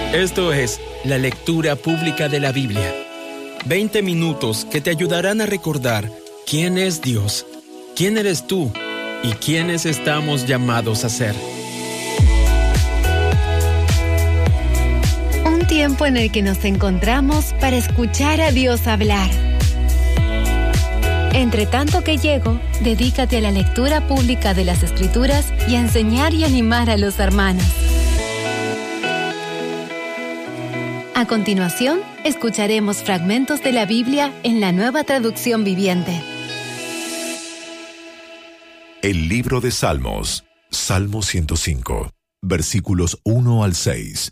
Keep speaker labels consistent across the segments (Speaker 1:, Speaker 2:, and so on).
Speaker 1: Esto es la lectura pública de la Biblia. 20 minutos que te ayudarán a recordar quién es Dios, quién eres tú y quiénes estamos llamados a ser.
Speaker 2: Un tiempo en el que nos encontramos para escuchar a Dios hablar. Entre tanto que llego, dedícate a la lectura pública de las Escrituras y a enseñar y animar a los hermanos. A continuación, escucharemos fragmentos de la Biblia en la Nueva Traducción Viviente.
Speaker 3: El libro de Salmos, Salmo 105, versículos 1 al 6.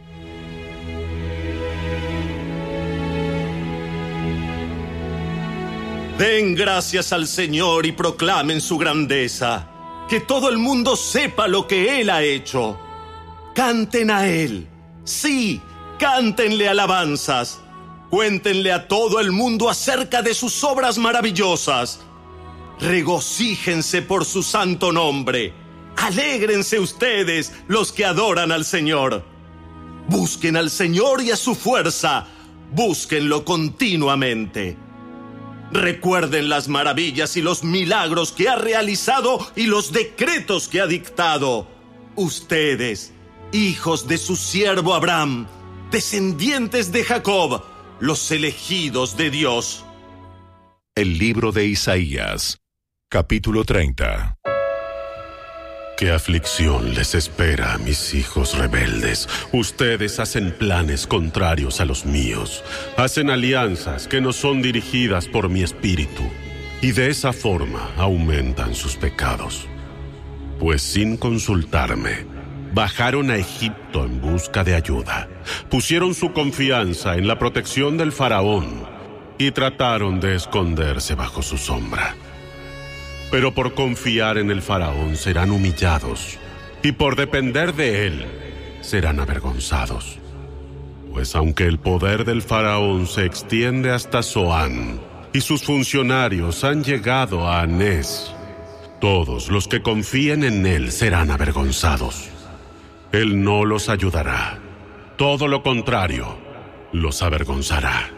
Speaker 4: Den gracias al Señor y proclamen su grandeza. Que todo el mundo sepa lo que Él ha hecho. Canten a Él. Sí, cántenle alabanzas. Cuéntenle a todo el mundo acerca de sus obras maravillosas. Regocíjense por su santo nombre. Alégrense ustedes, los que adoran al Señor. Busquen al Señor y a su fuerza. Búsquenlo continuamente. Recuerden las maravillas y los milagros que ha realizado y los decretos que ha dictado. Ustedes, hijos de su siervo Abraham, descendientes de Jacob, los elegidos de Dios.
Speaker 3: El libro de Isaías, capítulo 30.
Speaker 5: ¿Qué aflicción les espera a mis hijos rebeldes? Ustedes hacen planes contrarios a los míos. Hacen alianzas que no son dirigidas por mi espíritu. Y de esa forma aumentan sus pecados. Pues sin consultarme, bajaron a Egipto en busca de ayuda. Pusieron su confianza en la protección del faraón y trataron de esconderse bajo su sombra. Pero por confiar en el faraón serán humillados, y por depender de él serán avergonzados. Pues aunque el poder del faraón se extiende hasta Zoán, y sus funcionarios han llegado a Anés, todos los que confíen en él serán avergonzados. Él no los ayudará, todo lo contrario, los avergonzará.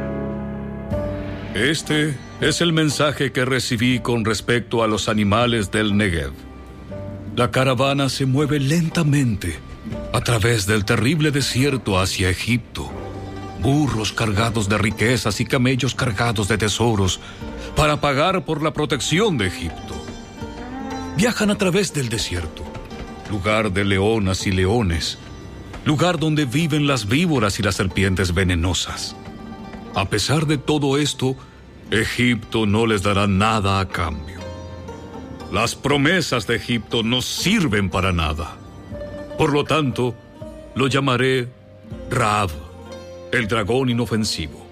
Speaker 6: Este es el mensaje que recibí con respecto a los animales del Negev. La caravana se mueve lentamente a través del terrible desierto hacia Egipto. Burros cargados de riquezas y camellos cargados de tesoros para pagar por la protección de Egipto. Viajan a través del desierto, lugar de leonas y leones, lugar donde viven las víboras y las serpientes venenosas. A pesar de todo esto, Egipto no les dará nada a cambio. Las promesas de Egipto no sirven para nada. Por lo tanto, lo llamaré Rahab, el dragón inofensivo.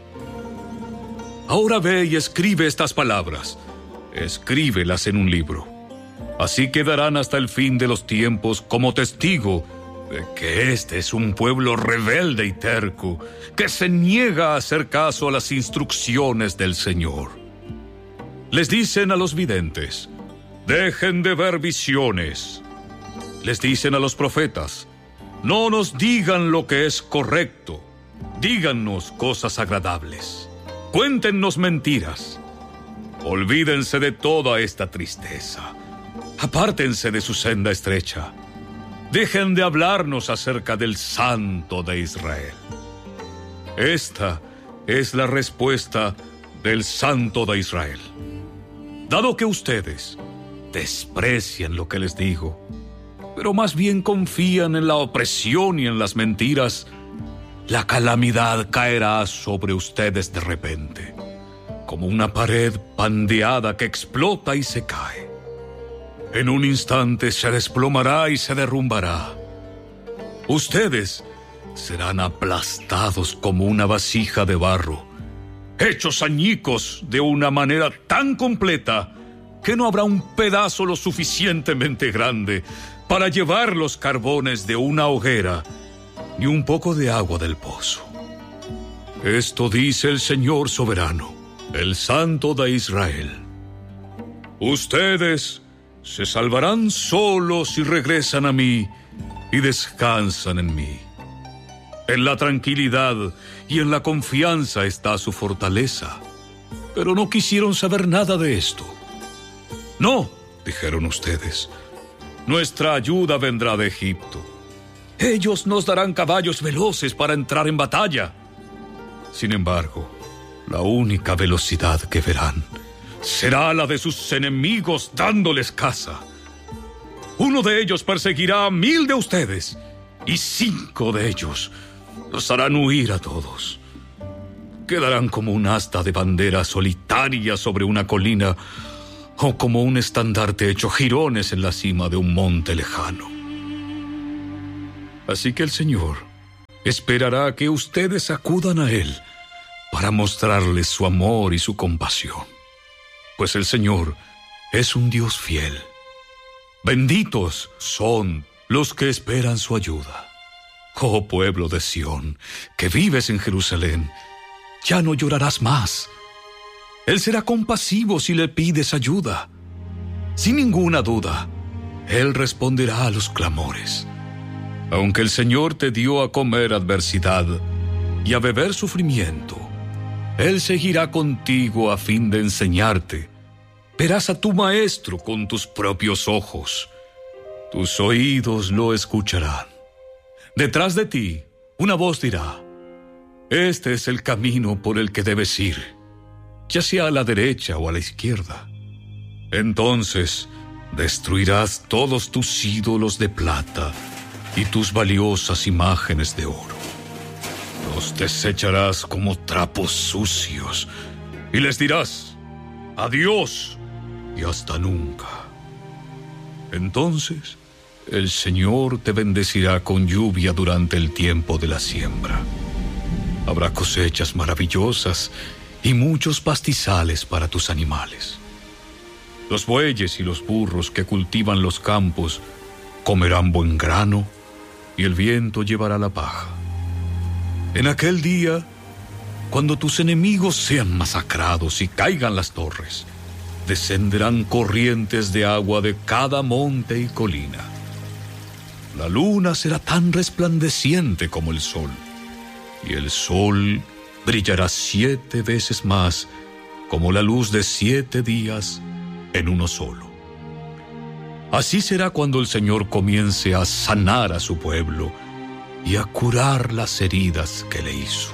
Speaker 6: Ahora ve y escribe estas palabras. Escríbelas en un libro. Así quedarán hasta el fin de los tiempos como testigo de que este es un pueblo rebelde y terco, que se niega a hacer caso a las instrucciones del Señor. Les dicen a los videntes, dejen de ver visiones. Les dicen a los profetas, no nos digan lo que es correcto, dígannos cosas agradables. Cuéntennos mentiras. Olvídense de toda esta tristeza. Apártense de su senda estrecha. Dejen de hablarnos acerca del Santo de Israel. Esta es la respuesta del Santo de Israel. Dado que ustedes desprecian lo que les digo, pero más bien confían en la opresión y en las mentiras, la calamidad caerá sobre ustedes de repente, como una pared pandeada que explota y se cae. En un instante se desplomará y se derrumbará. Ustedes serán aplastados como una vasija de barro, hechos añicos de una manera tan completa que no habrá un pedazo lo suficientemente grande para llevar los carbones de una hoguera, ni un poco de agua del pozo. Esto dice el Señor soberano, el Santo de Israel. Ustedes se salvarán solos si regresan a mí y descansan en mí. En la tranquilidad y en la confianza está su fortaleza. Pero no quisieron saber nada de esto. No, dijeron ustedes, nuestra ayuda vendrá de Egipto. Ellos nos darán caballos veloces para entrar en batalla. Sin embargo, la única velocidad que verán será la de sus enemigos dándoles caza. Uno de ellos perseguirá a 1000 de ustedes y 5 de ellos los harán huir a todos. Quedarán como un asta de bandera solitaria sobre una colina o como un estandarte hecho jirones en la cima de un monte lejano. Así que el Señor esperará que ustedes acudan a Él para mostrarles su amor y su compasión, pues el Señor es un Dios fiel. Benditos son los que esperan su ayuda. Oh pueblo de Sión, que vives en Jerusalén, ya no llorarás más. Él será compasivo si le pides ayuda. Sin ninguna duda, Él responderá a los clamores. Aunque el Señor te dio a comer adversidad y a beber sufrimiento, Él seguirá contigo a fin de enseñarte. Verás a tu maestro con tus propios ojos. Tus oídos lo escucharán. Detrás de ti, una voz dirá: este es el camino por el que debes ir, ya sea a la derecha o a la izquierda. Entonces destruirás todos tus ídolos de plata y tus valiosas imágenes de oro. Los desecharás como trapos sucios y les dirás: adiós y hasta nunca. Entonces el Señor te bendecirá con lluvia durante el tiempo de la siembra. Habrá cosechas maravillosas y muchos pastizales para tus animales. Los bueyes y los burros que cultivan los campos comerán buen grano y el viento llevará la paja. En aquel día, cuando tus enemigos sean masacrados y caigan las torres, descenderán corrientes de agua de cada monte y colina. La luna será tan resplandeciente como el sol, y el sol brillará 7 veces más como la luz de 7 días en uno solo. Así será cuando el Señor comience a sanar a su pueblo y a curar las heridas que le hizo.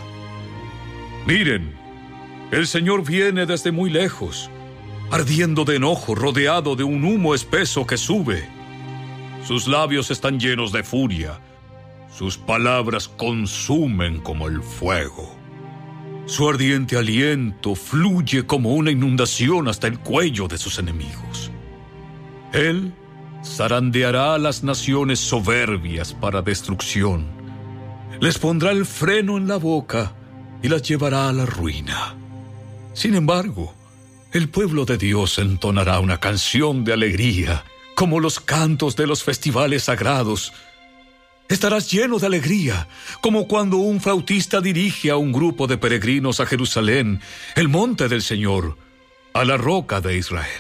Speaker 6: Miren, el Señor viene desde muy lejos, ardiendo de enojo, rodeado de un humo espeso que sube. Sus labios están llenos de furia. Sus palabras consumen como el fuego. Su ardiente aliento fluye como una inundación hasta el cuello de sus enemigos. Él zarandeará a las naciones soberbias para destrucción. Les pondrá el freno en la boca y las llevará a la ruina. Sin embargo, el pueblo de Dios entonará una canción de alegría, como los cantos de los festivales sagrados. Estarás lleno de alegría, como cuando un flautista dirige a un grupo de peregrinos a Jerusalén, el monte del Señor, a la roca de Israel.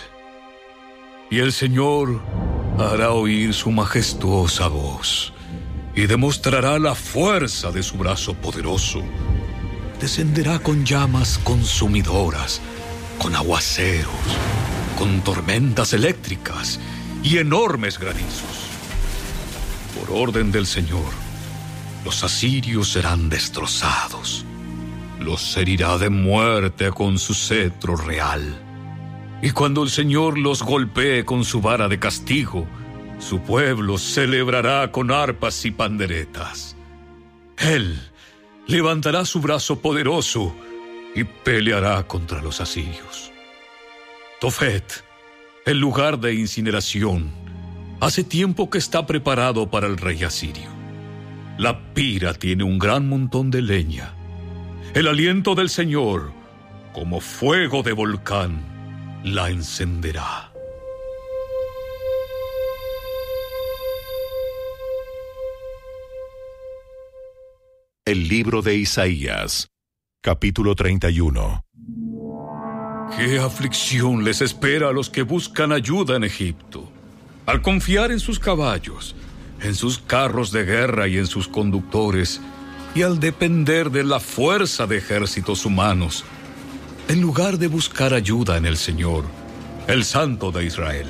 Speaker 6: Y el Señor hará oír su majestuosa voz y demostrará la fuerza de su brazo poderoso. Descenderá con llamas consumidoras, con aguaceros, con tormentas eléctricas y enormes granizos. Por orden del Señor, los asirios serán destrozados. Los herirá de muerte con su cetro real. Y cuando el Señor los golpee con su vara de castigo, su pueblo celebrará con arpas y panderetas. Él levantará su brazo poderoso y peleará contra los asirios. Tofet, el lugar de incineración, hace tiempo que está preparado para el rey asirio. La pira tiene un gran montón de leña. El aliento del Señor, como fuego de volcán, la encenderá.
Speaker 3: El libro de Isaías, capítulo 31.
Speaker 6: ¿Qué aflicción les espera a los que buscan ayuda en Egipto? Al confiar en sus caballos, en sus carros de guerra y en sus conductores, y al depender de la fuerza de ejércitos humanos, en lugar de buscar ayuda en el Señor, el Santo de Israel.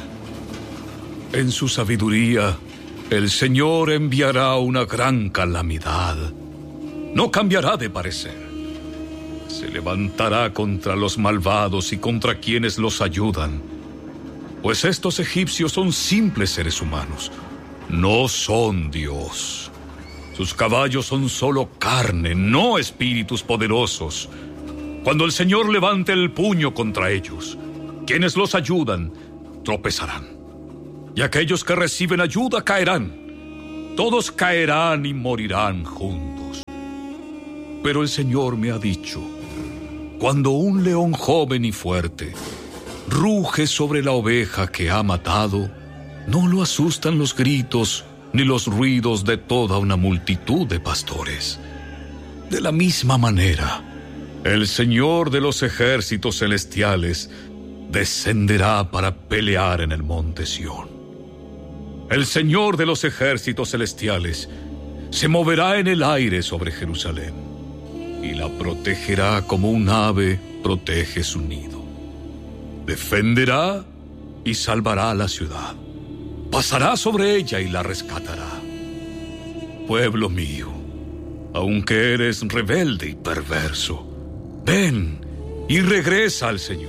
Speaker 6: En su sabiduría, el Señor enviará una gran calamidad. No cambiará de parecer. Se levantará contra los malvados y contra quienes los ayudan, pues estos egipcios son simples seres humanos, no son Dios. Sus caballos son solo carne, no espíritus poderosos. Cuando el Señor levante el puño contra ellos, quienes los ayudan tropezarán, y aquellos que reciben ayuda caerán. Todos caerán y morirán juntos. Pero el Señor me ha dicho: cuando un león joven y fuerte ruge sobre la oveja que ha matado, no lo asustan los gritos ni los ruidos de toda una multitud de pastores. De la misma manera, el Señor de los ejércitos celestiales descenderá para pelear en el monte Sión. El Señor de los ejércitos celestiales se moverá en el aire sobre Jerusalén y la protegerá como un ave protege su nido. Defenderá y salvará a la ciudad. Pasará sobre ella y la rescatará. Pueblo mío, aunque eres rebelde y perverso, ven y regresa al Señor.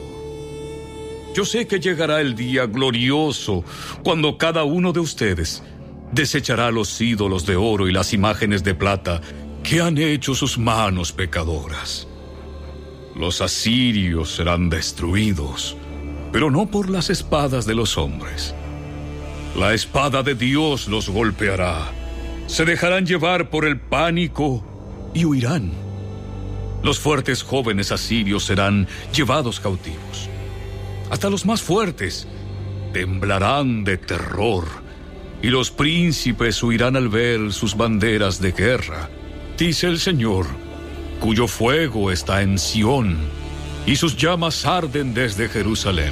Speaker 6: Yo sé que llegará el día glorioso cuando cada uno de ustedes desechará los ídolos de oro y las imágenes de plata que han hecho sus manos pecadoras. Los asirios serán destruidos, pero no por las espadas de los hombres. La espada de Dios los golpeará. Se dejarán llevar por el pánico y huirán. Los fuertes jóvenes asirios serán llevados cautivos. Hasta los más fuertes temblarán de terror, y los príncipes huirán al ver sus banderas de guerra, dice el Señor, cuyo fuego está en Sión, y sus llamas arden desde Jerusalén.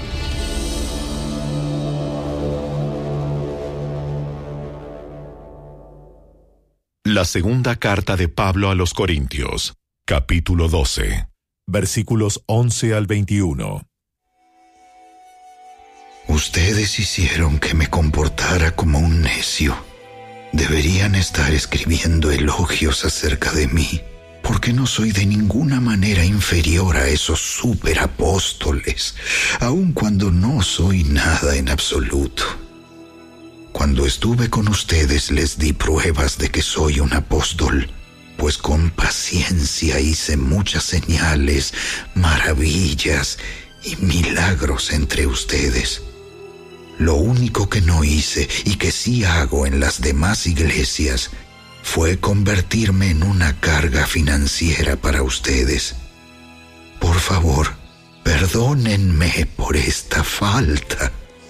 Speaker 3: La segunda carta de Pablo a los Corintios, capítulo 12, versículos 11 al 21.
Speaker 7: Ustedes hicieron que me comportara como un necio. Deberían estar escribiendo elogios acerca de mí, porque no soy de ninguna manera inferior a esos superapóstoles, aun cuando no soy nada en absoluto. Cuando estuve con ustedes les di pruebas de que soy un apóstol, pues con paciencia hice muchas señales, maravillas y milagros entre ustedes. Lo único que no hice y que sí hago en las demás iglesias fue convertirme en una carga financiera para ustedes. Por favor, perdónenme por esta falta.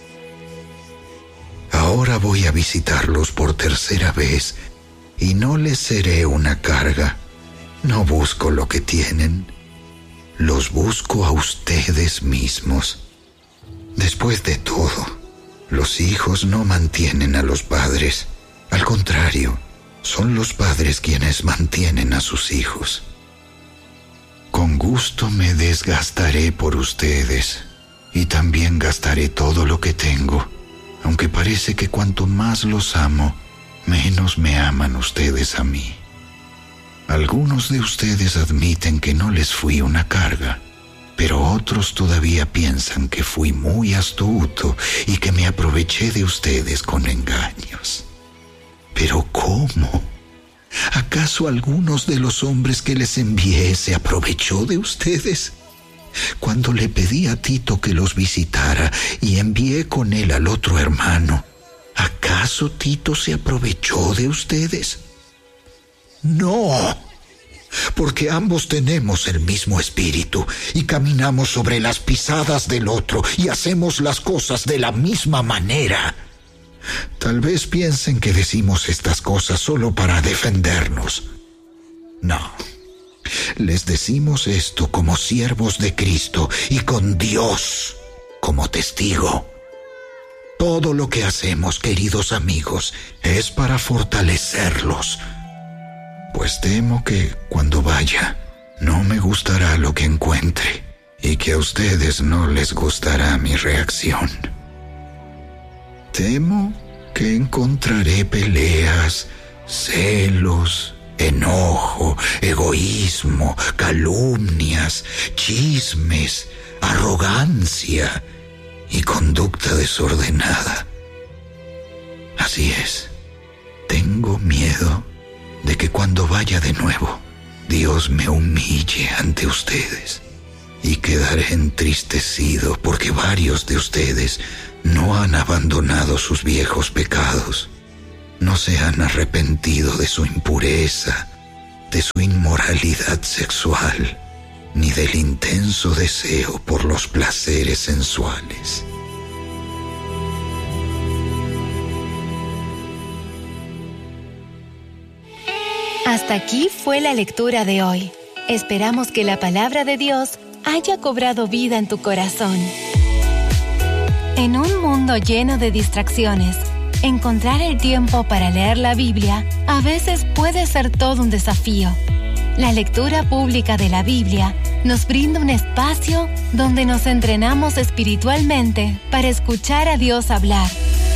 Speaker 7: Ahora voy a visitarlos por tercera vez y no les seré una carga. No busco lo que tienen, los busco a ustedes mismos. Después de todo, los hijos no mantienen a los padres. Al contrario, son los padres quienes mantienen a sus hijos. Con gusto me desgastaré por ustedes y también gastaré todo lo que tengo, aunque parece que cuanto más los amo, menos me aman ustedes a mí. Algunos de ustedes admiten que no les fui una carga, pero otros todavía piensan que fui muy astuto y que me aproveché de ustedes con engaños. ¿Pero cómo? ¿Acaso algunos de los hombres que les envié se aprovechó de ustedes? Cuando le pedí a Tito que los visitara y envié con él al otro hermano, ¿acaso Tito se aprovechó de ustedes? No, porque ambos tenemos el mismo espíritu y caminamos sobre las pisadas del otro y hacemos las cosas de la misma manera. Tal vez piensen que decimos estas cosas solo para defendernos. No. Les decimos esto como siervos de Cristo y con Dios como testigo. Todo lo que hacemos, queridos amigos, es para fortalecerlos, pues temo que cuando vaya no me gustará lo que encuentre y que a ustedes no les gustará mi reacción. Temo que encontraré peleas, celos, enojo, egoísmo, calumnias, chismes, arrogancia y conducta desordenada. Así es, tengo miedo de que cuando vaya de nuevo, Dios me humille ante ustedes y quedaré entristecido porque varios de ustedes no han abandonado sus viejos pecados, no se han arrepentido de su impureza, de su inmoralidad sexual, ni del intenso deseo por los placeres sensuales.
Speaker 2: Hasta aquí fue la lectura de hoy. Esperamos que la palabra de Dios haya cobrado vida en tu corazón. En un mundo lleno de distracciones, encontrar el tiempo para leer la Biblia a veces puede ser todo un desafío. La lectura pública de la Biblia nos brinda un espacio donde nos entrenamos espiritualmente para escuchar a Dios hablar.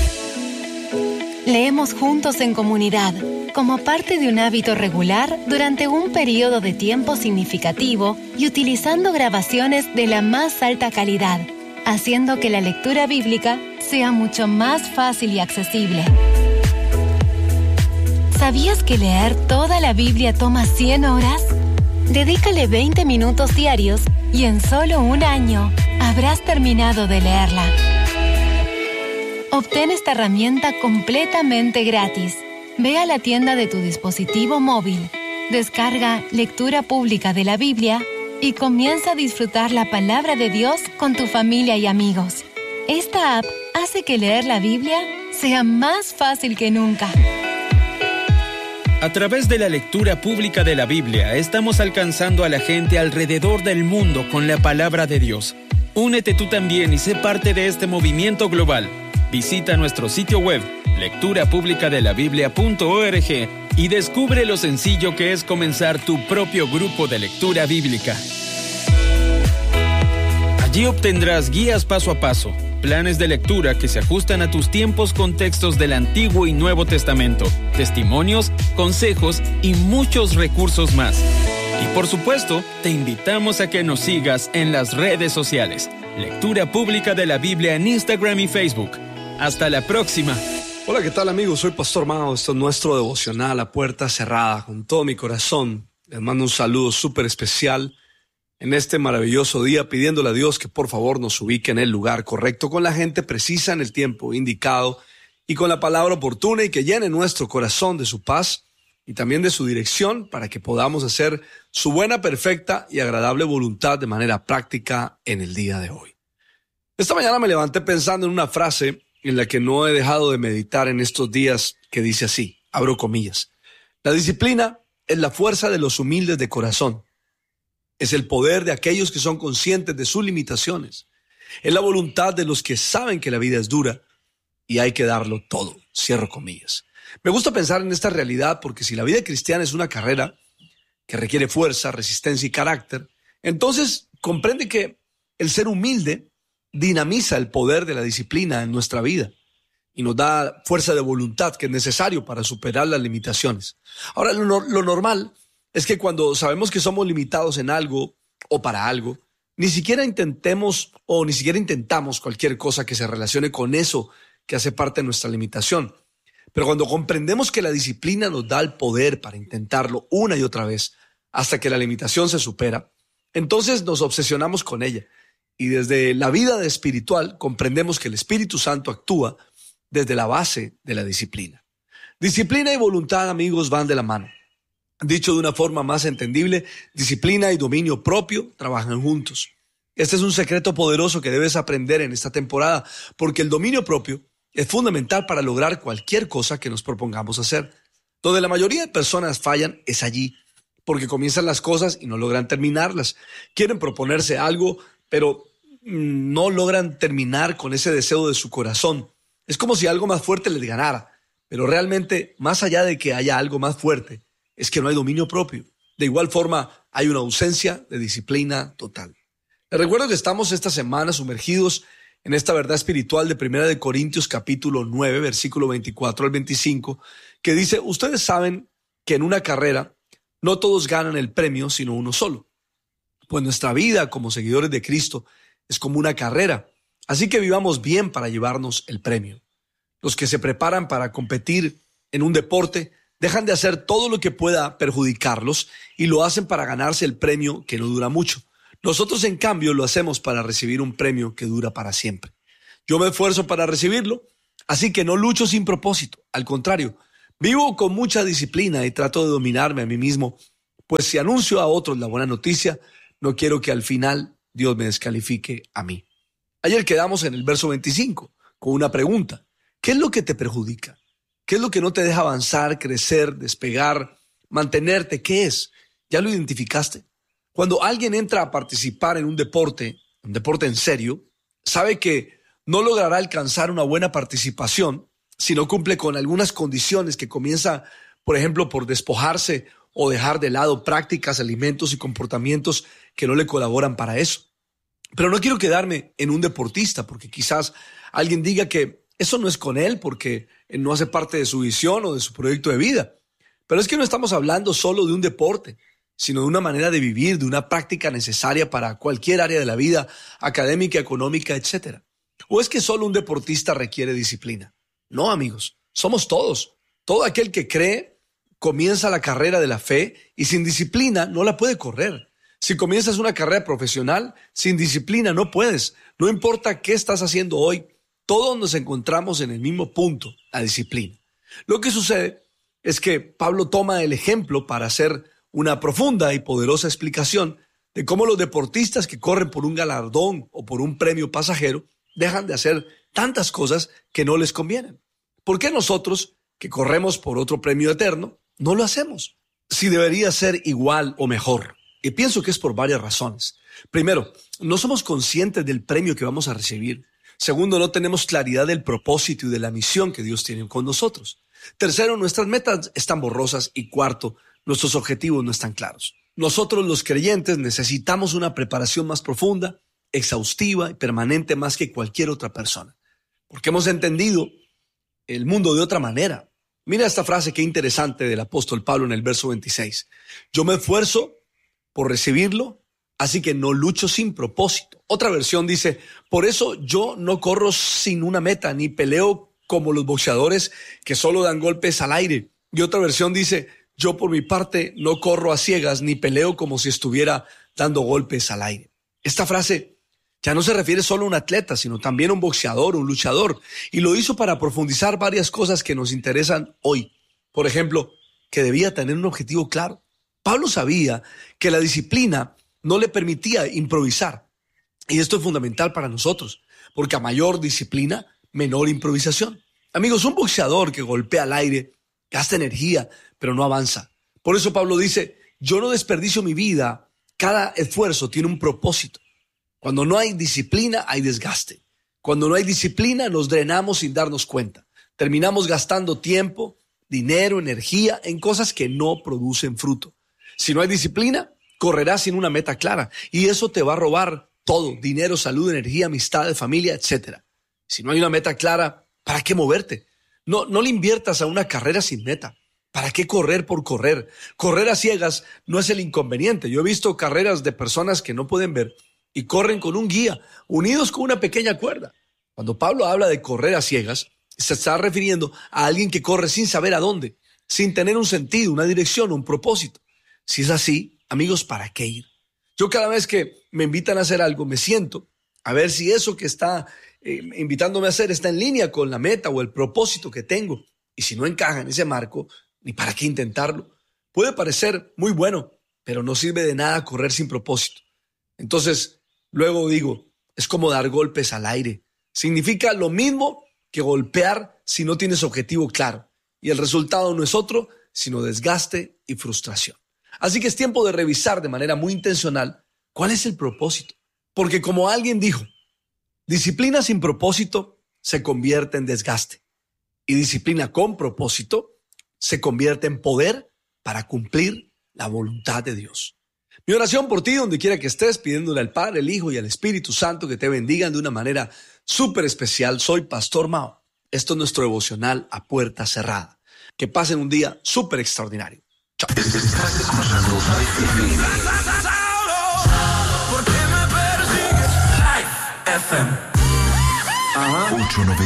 Speaker 2: Leemos juntos en comunidad, como parte de un hábito regular durante un periodo de tiempo significativo y utilizando grabaciones de la más alta calidad, haciendo que la lectura bíblica sea mucho más fácil y accesible. ¿Sabías que leer toda la Biblia toma 100 horas? Dedícale 20 minutos diarios y en solo un año habrás terminado de leerla. Obtén esta herramienta completamente gratis. Ve a la tienda de tu dispositivo móvil, descarga Lectura Pública de la Biblia y comienza a disfrutar la palabra de Dios con tu familia y amigos. Esta app hace que leer la Biblia sea más fácil que nunca.
Speaker 1: A través de la lectura pública de la Biblia, estamos alcanzando a la gente alrededor del mundo con la palabra de Dios. Únete tú también y sé parte de este movimiento global. Visita nuestro sitio web, lecturapublicadelabiblia.org, y descubre lo sencillo que es comenzar tu propio grupo de lectura bíblica. Allí obtendrás guías paso a paso, planes de lectura que se ajustan a tus tiempos con textos del Antiguo y Nuevo Testamento, testimonios, consejos y muchos recursos más. Y por supuesto, te invitamos a que nos sigas en las redes sociales. Lectura Pública de la Biblia en Instagram y Facebook. Hasta la próxima.
Speaker 8: Hola, ¿qué tal, amigos? Soy Pastor Mao. Esto es nuestro devocional a puerta cerrada. Con todo mi corazón les mando un saludo súper especial en este maravilloso día, pidiéndole a Dios que por favor nos ubique en el lugar correcto, con la gente precisa en el tiempo indicado y con la palabra oportuna, y que llene nuestro corazón de su paz y también de su dirección para que podamos hacer su buena, perfecta y agradable voluntad de manera práctica en el día de hoy. Esta mañana me levanté pensando en una frase en la que no he dejado de meditar en estos días, que dice así, abro comillas: la disciplina es la fuerza de los humildes de corazón. Es el poder de aquellos que son conscientes de sus limitaciones. Es la voluntad de los que saben que la vida es dura y hay que darlo todo. Cierro comillas. Me gusta pensar en esta realidad porque si la vida cristiana es una carrera que requiere fuerza, resistencia y carácter, entonces comprende que el ser humilde dinamiza el poder de la disciplina en nuestra vida y nos da fuerza de voluntad que es necesario para superar las limitaciones. Ahora, lo normal es que cuando sabemos que somos limitados en algo o para algo, ni siquiera intentamos cualquier cosa que se relacione con eso que hace parte de nuestra limitación. Pero cuando comprendemos que la disciplina nos da el poder para intentarlo una y otra vez hasta que la limitación se supera, entonces nos obsesionamos con ella. Y desde la vida espiritual comprendemos que el Espíritu Santo actúa desde la base de la disciplina. Disciplina y voluntad, amigos, van de la mano. Dicho de una forma más entendible, disciplina y dominio propio trabajan juntos. Este es un secreto poderoso que debes aprender en esta temporada, porque el dominio propio es fundamental para lograr cualquier cosa que nos propongamos hacer. Donde la mayoría de personas fallan es allí, porque comienzan las cosas y no logran terminarlas. Quieren proponerse algo, pero no logran terminar con ese deseo de su corazón. Es como si algo más fuerte les ganara, pero realmente, más allá de que haya algo más fuerte, es que no hay dominio propio. De igual forma, hay una ausencia de disciplina total. Les recuerdo que estamos esta semana sumergidos en esta verdad espiritual de 1 Corintios capítulo 9, versículo 24 al 25, que dice: ustedes saben que en una carrera no todos ganan el premio, sino uno solo. Pues nuestra vida como seguidores de Cristo es como una carrera, así que vivamos bien para llevarnos el premio. Los que se preparan para competir en un deporte dejan de hacer todo lo que pueda perjudicarlos y lo hacen para ganarse el premio que no dura mucho. Nosotros, en cambio, lo hacemos para recibir un premio que dura para siempre. Yo me esfuerzo para recibirlo, así que no lucho sin propósito. Al contrario, vivo con mucha disciplina y trato de dominarme a mí mismo, pues si anuncio a otros la buena noticia, no quiero que al final Dios me descalifique a mí. Ayer quedamos en el verso 25 con una pregunta. ¿Qué es lo que te perjudica? ¿Qué es lo que no te deja avanzar, crecer, despegar, mantenerte? ¿Qué es? ¿Ya lo identificaste? Cuando alguien entra a participar en un deporte en serio, sabe que no logrará alcanzar una buena participación si no cumple con algunas condiciones que comienza, por ejemplo, por despojarse o dejar de lado prácticas, alimentos y comportamientos que no le colaboran para eso. Pero no quiero quedarme en un deportista, porque quizás alguien diga que eso no es con él porque no hace parte de su visión o de su proyecto de vida. Pero es que no estamos hablando solo de un deporte, sino de una manera de vivir, de una práctica necesaria para cualquier área de la vida, académica, económica, etc. ¿O es que solo un deportista requiere disciplina? No, amigos, somos todos. Todo aquel que cree comienza la carrera de la fe y sin disciplina no la puede correr. Si comienzas una carrera profesional, sin disciplina no puedes. No importa qué estás haciendo hoy, todos nos encontramos en el mismo punto, la disciplina. Lo que sucede es que Pablo toma el ejemplo para hacer una profunda y poderosa explicación de cómo los deportistas que corren por un galardón o por un premio pasajero dejan de hacer tantas cosas que no les convienen. ¿Por qué nosotros, que corremos por otro premio eterno, no lo hacemos? Si debería ser igual o mejor. Y pienso que es por varias razones. Primero, no somos conscientes del premio que vamos a recibir. Segundo, no tenemos claridad del propósito y de la misión que Dios tiene con nosotros. Tercero, nuestras metas están borrosas. Y cuarto, nuestros objetivos no están claros. Nosotros, los creyentes, necesitamos una preparación más profunda, exhaustiva y permanente más que cualquier otra persona, porque hemos entendido el mundo de otra manera. Mira esta frase qué interesante del apóstol Pablo en el verso 26. Yo me esfuerzo por recibirlo, así que no lucho sin propósito. Otra versión dice: por eso yo no corro sin una meta, ni peleo como los boxeadores que solo dan golpes al aire. Y otra versión dice: yo por mi parte no corro a ciegas, ni peleo como si estuviera dando golpes al aire. Esta frase ya no se refiere solo a un atleta, sino también a un boxeador, un luchador. Y lo hizo para profundizar varias cosas que nos interesan hoy. Por ejemplo, que debía tener un objetivo claro. Pablo sabía que la disciplina no le permitía improvisar. Y esto es fundamental para nosotros, porque a mayor disciplina, menor improvisación. Amigos, un boxeador que golpea al aire gasta energía, pero no avanza. Por eso Pablo dice: yo no desperdicio mi vida, cada esfuerzo tiene un propósito. Cuando no hay disciplina, hay desgaste. Cuando no hay disciplina, nos drenamos sin darnos cuenta. Terminamos gastando tiempo, dinero, energía en cosas que no producen fruto. Si no hay disciplina, correrás sin una meta clara y eso te va a robar todo: dinero, salud, energía, amistades, familia, etc. Si no hay una meta clara, ¿para qué moverte? No le inviertas a una carrera sin meta. ¿Para qué correr por correr? Correr a ciegas no es el inconveniente. Yo he visto carreras de personas que no pueden ver y corren con un guía, unidos con una pequeña cuerda. Cuando Pablo habla de correr a ciegas, se está refiriendo a alguien que corre sin saber a dónde, sin tener un sentido, una dirección, un propósito. Si es así, amigos, ¿para qué ir? Yo cada vez que me invitan a hacer algo, me siento a ver si eso que está invitándome a hacer está en línea con la meta o el propósito que tengo. Y si no encaja en ese marco, ni para qué intentarlo. Puede parecer muy bueno, pero no sirve de nada correr sin propósito. Entonces, luego digo, es como dar golpes al aire. Significa lo mismo que golpear si no tienes objetivo claro. Y el resultado no es otro, sino desgaste y frustración. Así que es tiempo de revisar de manera muy intencional cuál es el propósito. Porque como alguien dijo, disciplina sin propósito se convierte en desgaste. Y disciplina con propósito se convierte en poder para cumplir la voluntad de Dios. Mi oración por ti, donde quiera que estés, pidiéndole al Padre, al Hijo y al Espíritu Santo que te bendigan de una manera súper especial. Soy Pastor Mao. Esto es nuestro devocional a puerta cerrada. Que pasen un día súper extraordinario. Chao.
Speaker 9: ¿Por qué me persigues? Life FM.